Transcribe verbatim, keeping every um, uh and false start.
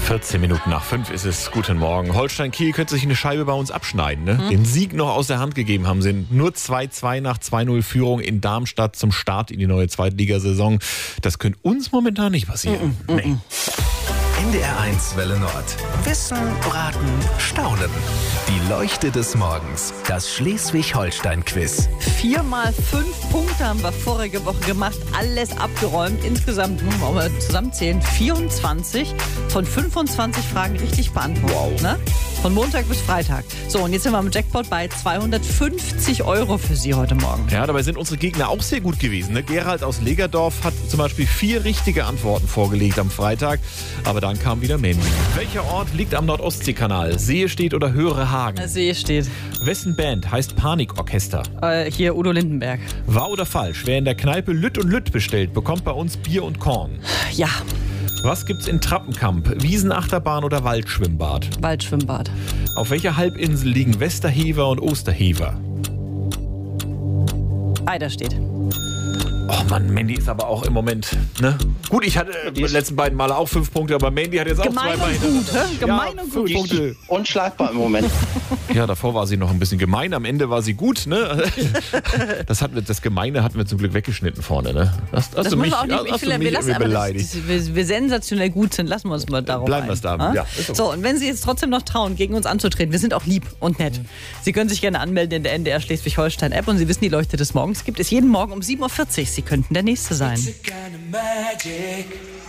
vierzehn Minuten nach fünf ist es. Guten Morgen. Holstein Kiel könnte sich eine Scheibe bei uns abschneiden. Ne? Mhm. Den Sieg noch aus der Hand gegeben haben sie. Nur zwei zwei nach zwei null Führung in Darmstadt zum Start in die neue Zweitligasaison. Das könnte uns momentan nicht passieren. Mhm. Nee. N D R eins Welle Nord. Wissen, Raten, Staunen. Die Leuchte des Morgens. Das Schleswig-Holstein-Quiz. Vier mal fünf Punkte haben wir vorige Woche gemacht. Alles abgeräumt. Insgesamt, hm, wollen wir zusammenzählen, vierundzwanzig von fünfundzwanzig Fragen richtig beantwortet. Wow. Ne? Von Montag bis Freitag. So, und jetzt sind wir am Jackpot bei zweihundertfünfzig Euro für Sie heute Morgen. Ja, dabei sind unsere Gegner auch sehr gut gewesen. Ne? Gerald aus Legerdorf hat zum Beispiel vier richtige Antworten vorgelegt am Freitag. Aber dann kam wieder Mandy. Welcher Ort liegt am Nordostseekanal? Sehestedt oder Höhere Hagen? Sehestedt. Wessen Band heißt Panikorchester? Äh, hier Udo Lindenberg. Wahr oder falsch? Wer in der Kneipe Lütt und Lütt bestellt, bekommt bei uns Bier und Korn. Ja. Was gibt's in Trappenkamp? Wiesenachterbahn oder Waldschwimmbad? Waldschwimmbad. Auf welcher Halbinsel liegen Westerhever und Osterhever? Eiderstedt. Oh Mann, Mandy ist aber auch im Moment, ne? Gut, ich hatte die letzten beiden Male auch fünf Punkte, aber Mandy hat jetzt auch gemein zwei und Beine. gut, hä? Gemein ja, und fünf gut. Punkte. Unschlagbar im Moment. Ja, davor war sie noch ein bisschen gemein, am Ende war sie gut, ne? Das, hatten wir, das Gemeine hatten wir zum Glück weggeschnitten vorne, ne? Hast, hast Das du muss mich, man auch nicht, hast ich du finde, mich wir lassen aber beleidigt? das, das, wir, wir sensationell gut sind, lassen wir uns mal darauf Bleiben ein. wir es da. Ha? Ja, ist okay. So, und wenn Sie jetzt trotzdem noch trauen, gegen uns anzutreten, wir sind auch lieb und nett. Sie können sich gerne anmelden in der N D R Schleswig-Holstein-App und Sie wissen, die Leuchte des Morgens gibt es jeden Morgen um sieben Uhr vierzig. Sie könnten der Nächste sein. Kind of magic.